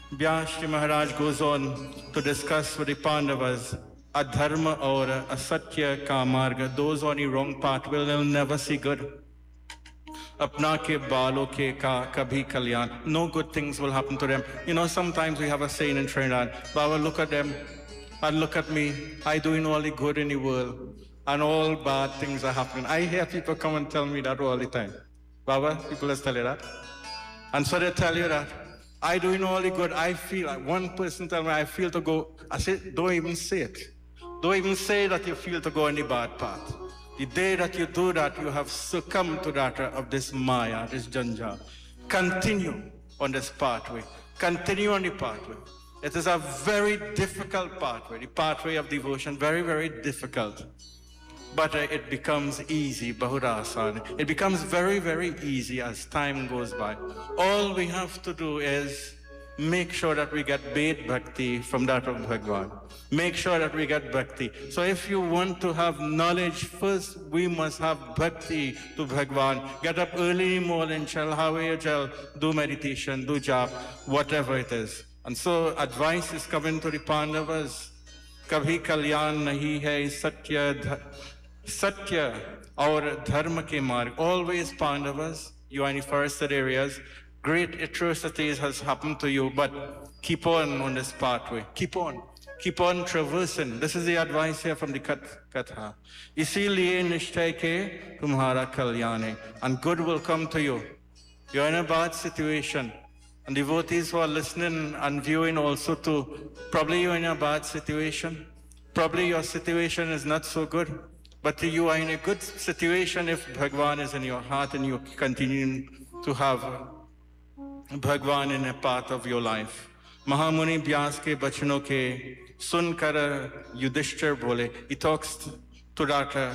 Vyashri Maharaj goes on to discuss with the Pandavas, adharma or asatya ka marga, those on the wrong path will never see good. Apna ke balo ke ka kabhi kalyan, no good things will happen to them. You know, sometimes we have a saying in Trinidad, Baba, look at them and look at me, I doing all the good in the world and all bad things are happening. I hear people come and tell me that all the time. Baba, people just tell you that. And so they tell you that I doing all the good. I feel like one person tell me I feel to go. I said, don't even say it. Don't even say that you feel to go on the bad path. The day that you do that, you have succumbed to that of this Maya, this Janjal. Continue on this pathway. Continue on the pathway. It is a very difficult pathway, the pathway of devotion, very, very difficult. But it becomes easy, Bahurasan. It becomes very, very easy as time goes by. All we have to do is make sure that we get Ved Bhakti from that of Bhagwan. Make sure that we get Bhakti. So if you want to have knowledge, first we must have Bhakti to Bhagwan. Get up early in the morning, chal hawe chal, do meditation, do jap, whatever it is. And so advice is coming to the Pandavas. Kabhi kalyan nahi hai Satya or Dharma ke marg. Always Pandavas, you are in the forested areas. Great atrocities has happened to you, but keep on this pathway. Keep on traversing. This is the advice here from the Katha. Isiliye nishtay ke tumhara kalyane, and good will come to you. You're in a bad situation. And devotees who are listening and viewing also too, probably you're in a bad situation. Probably your situation is not so good. But you are in a good situation if Bhagwan is in your heart and you continue to have Bhagwan in a part of your life. Mahamuni Vyas ke bachno ke sunkar Yudhishthir bole. He talks to that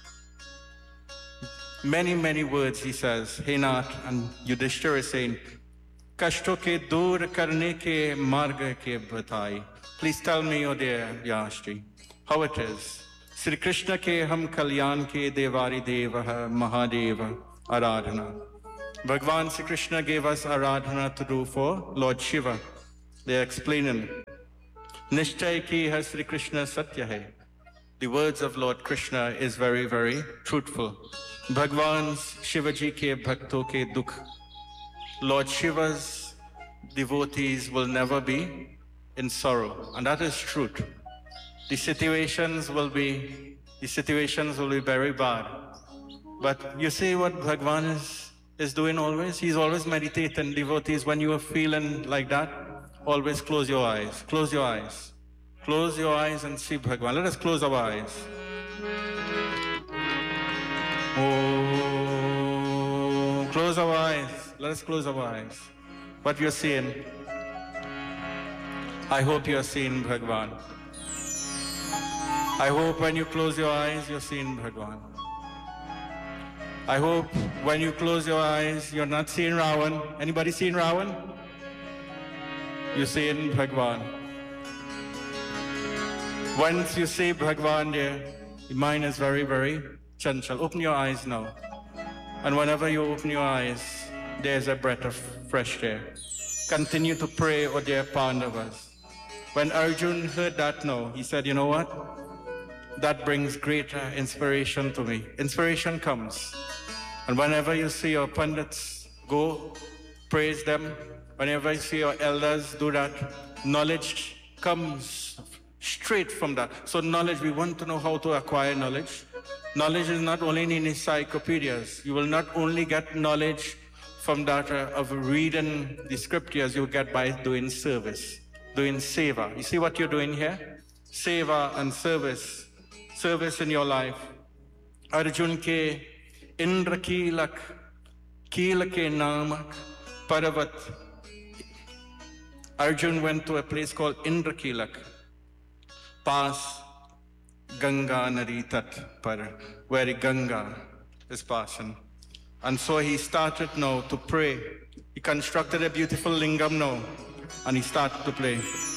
many words he says. Hey Nath, and Yudhishthir is saying, Kashto ke dur karne ke marg ke batai. Please tell me, O dear Vyasji, how it is. Sri Krishna ke ham kalyan ke devari deva Mahadeva Aradhana. Bhagwan Sri Krishna gave us Aradhana to do for Lord Shiva. They are explaining. Nishtay ki hai Sri Krishna satya hai. The words of Lord Krishna is very, very truthful. Bhagwan's Shivaji ke bhakto ke dukh. Lord Shiva's devotees will never be in sorrow. And that is truth. The situations will be very bad. But you see what Bhagwan is doing always? He's always meditating. Devotees, when you are feeling like that, always close your eyes. Close your eyes. Close your eyes and see Bhagwan. Let us close our eyes. Oh, close our eyes. Let us close our eyes. What you're seeing, I hope you're seeing Bhagwan. I hope when you close your eyes, you're seeing Bhagwan. I hope when you close your eyes, you're not seeing Ravan. Anybody seeing Ravan? You're seeing Bhagwan. Once you see Bhagwan there, your mind is very, very chanchal. Open your eyes now. And whenever you open your eyes, there's a breath of fresh air. Continue to pray, O dear Pandavas. When Arjun heard that now, he said, you know what? That brings greater inspiration to me. Inspiration comes. And whenever you see your pundits, go praise them. Whenever you see your elders do that, knowledge comes straight from that. So knowledge, we want to know how to acquire knowledge. Knowledge is not only in encyclopedias. You will not only get knowledge from that of reading the scriptures, you get by doing service, doing seva. You see what you're doing here? Seva and service. Service in your life. Arjun ke Indra Kilak, Kila ke Namak, Paravat. Arjun went to a place called Indra Kilak, pass Ganga Nadi Tat Par, where Ganga is passing. And so he started now to pray. He constructed a beautiful lingam now, and he started to pray.